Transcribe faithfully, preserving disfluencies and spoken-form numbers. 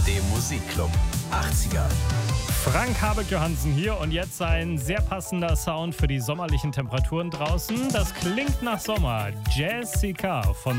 dem Musikclub. achtziger. Frank Habek Johansen hier und jetzt ein sehr passender Sound für die sommerlichen Temperaturen draußen. Das klingt nach Sommer. Jessica von